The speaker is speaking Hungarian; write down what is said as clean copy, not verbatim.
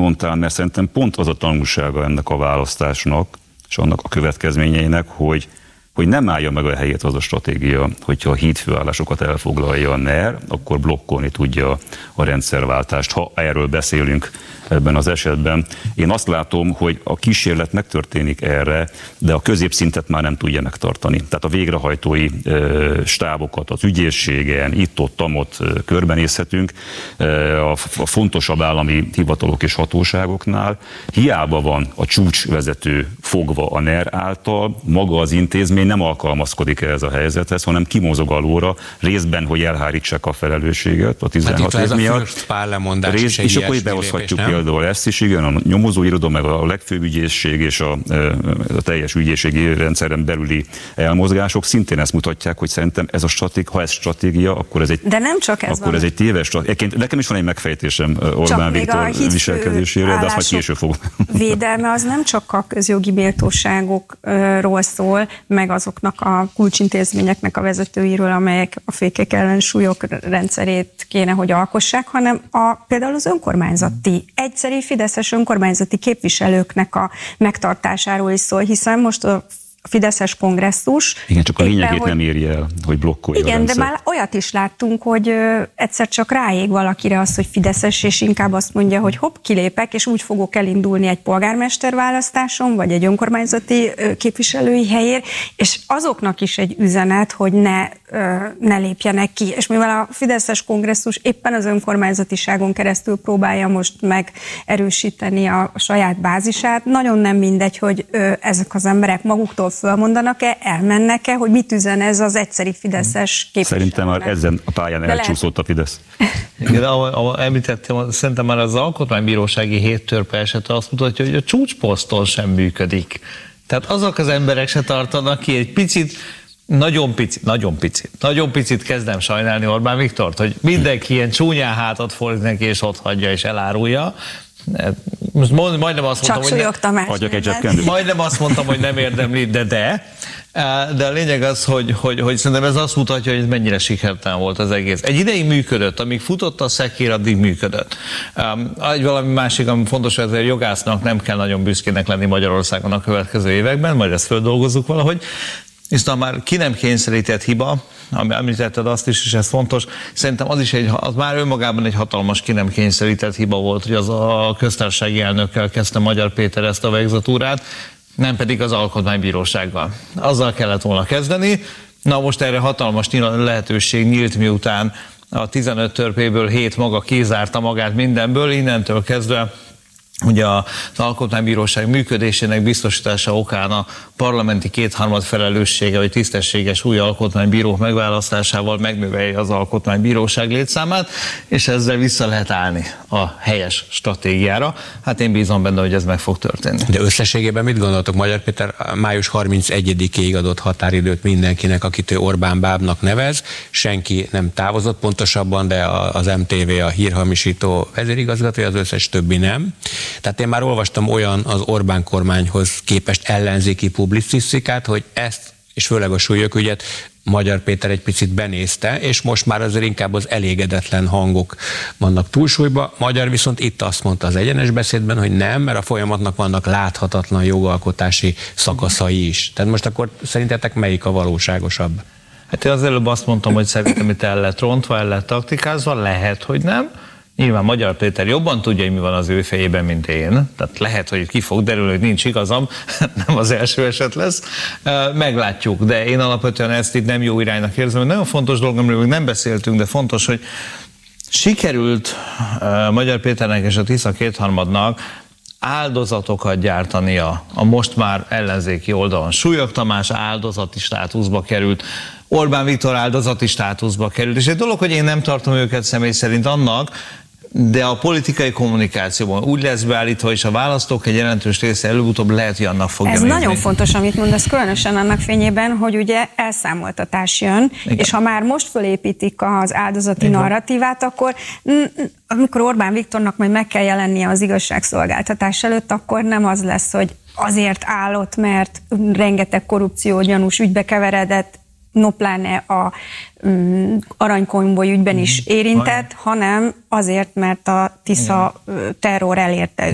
mondtál, mert szerintem pont az a tanulsága ennek a választásnak, és annak a következményeinek, hogy nem állja meg a helyét az a stratégia, hogyha a hídfőállásokat elfoglalja a NER, akkor blokkolni tudja a rendszerváltást, ha erről beszélünk ebben az esetben. Én azt látom, hogy a kísérlet megtörténik erre, de a középszintet már nem tudja megtartani. Tehát a végrehajtói stábokat az ügyészségen, itt-ott körbenézhetünk, a fontosabb állami hivatalok és hatóságoknál. Hiába van a csúcsvezető fogva a NER által, maga az intézmény nem alkalmazkodik ehhez a helyzethez, hanem kimozog alóra, részben, hogy elhárítsák a felelősséget a 16 év miatt. És akkor behozhatjuk például ezt is, igen, a nyomozóiroda, meg a legfőbb ügyészség és a teljes ügyészségi rendszeren belüli elmozgások szintén ezt mutatják, hogy szerintem ez a stratégia, ha ez stratégia, akkor ez egy, de nem csak ez akkor ez egy téves stratégia. Nekem is van egy megfejtésem Orbán Viktor viselkedésére, de azt majd később fogom. Védelme az nem csak a közjogi méltóságokról szól, meg azoknak a kulcsintézményeknek a vezetőiről, amelyek a fékek ellensúlyok rendszerét kéne, hogy alkossák, hanem például az önkormányzati, egyszeri fideszes önkormányzati képviselőknek a megtartásáról is szól, hiszen most a fideszes kongresszus... Igen, csak a lényegét nem érje el, hogy blokkolja a rendszer. De már olyat is láttunk, hogy egyszer csak ráég valakire az, hogy fideszes, és inkább azt mondja, hogy hopp, kilépek, és úgy fogok elindulni egy polgármester választáson, vagy egy önkormányzati képviselői helyért, és azoknak is egy üzenet, hogy ne lépjenek ki. És mivel a fideszes kongresszus éppen az önkormányzatiságon keresztül próbálja most megerősíteni a saját bázisát, nagyon nem mindegy, hogy ezek az emberek maguktól fölmondanak-e, elmennek-e, hogy mit üzen ez az egyszeri fideszes képviselőnek. Szerintem már ezen a pályán elcsúszott a Fidesz. Igen, ahogy említettem, szerintem már az alkotmánybírósági 7 törpe esete azt mutatja, hogy a csúcsposzton sem működik. Tehát azok az emberek se tartanak ki egy picit, nagyon picit kezdem sajnálni Orbán Viktort, hogy mindenki ilyen csúnyán hátat fordít neki, és ott hagyja és elárulja. Most majdnem azt mondtam, hogy nem érdemli, de a lényeg az, hogy szerintem ez azt mutatja, hogy mennyire sikertelen volt az egész. Egy ideig működött, amíg futott a szekér, addig működött. Egy valami másik, ami fontos, hogy a jogásznak nem kell nagyon büszkének lenni Magyarországon a következő években, majd ezt földolgozzuk valahogy. Viszont már ki nem kényszerített hiba, ami említetted azt is, és ez fontos, szerintem az már önmagában egy hatalmas ki nem kényszerített hiba volt, hogy az a köztársasági elnökkel kezdte Magyar Péter ezt a végzatúrát, nem pedig az alkotmánybírósággal. Azzal kellett volna kezdeni. Na most erre hatalmas lehetőség nyílt, miután a 15 törpéből 7 maga kizárta magát mindenből, innentől kezdve ugye az Alkotmánybíróság működésének biztosítása okán a parlamenti kétharmad felelőssége, vagy tisztességes új alkotmánybírók megválasztásával megnöveli az Alkotmánybíróság létszámát, és ezzel vissza lehet állni a helyes stratégiára. Hát én bízom benne, hogy ez meg fog történni. De összességében mit gondoltok? Magyar Péter május 31-ig adott határidőt mindenkinek, akit ő Orbán bábnak nevez. Senki nem távozott pontosabban, de az MTV, a hírhamisító vezérigazgatója, az összes többi nem. Tehát én már olvastam olyan az Orbán kormányhoz képest ellenzéki publicisztikát, hogy ezt, és főleg a súlyokügyet Magyar Péter egy picit benézte, és most már azért inkább az elégedetlen hangok vannak túlsúlyba. Magyar viszont itt azt mondta az egyenes beszédben, hogy nem, mert a folyamatnak vannak láthatatlan jogalkotási szakaszai is. Tehát most akkor szerintetek melyik a valóságosabb? Hát én az előbb azt mondtam, hogy szerintem itt el lett rontva, el lett taktikázva, lehet, hogy nem. Nyilván Magyar Péter jobban tudja, hogy mi van az ő fejében, mint én. Tehát lehet, hogy ki fog derülni, hogy nincs igazam, nem az első eset lesz. Meglátjuk, de én alapvetően ezt itt nem jó iránynak érzem. Nagyon fontos dolog, amiről még nem beszéltünk, de fontos, hogy sikerült Magyar Péternek és a Tisza kétharmadnak áldozatokat gyártania a most már ellenzéki oldalon. Súlyog Tamás áldozati státuszba került, Orbán Viktor áldozati státuszba került, és egy dolog, hogy én nem tartom őket személy szerint annak, de a politikai kommunikációban úgy lesz beállítva, és a választók egy jelentős része előbb-utóbb lehet, hogy annak fogja nézni. Ez nagyon fontos, amit mondasz, különösen annak fényében, hogy ugye elszámoltatás jön, igen. És ha már most fölépítik az áldozati narratívát, akkor amikor Orbán Viktornak majd meg kell jelennie az igazságszolgáltatás előtt, akkor nem az lesz, hogy azért állott, mert rengeteg korrupció gyanús ügybe keveredett, no pláne a aranykonvoj ügyben is érintett, hanem azért, mert a Tisza terror elérte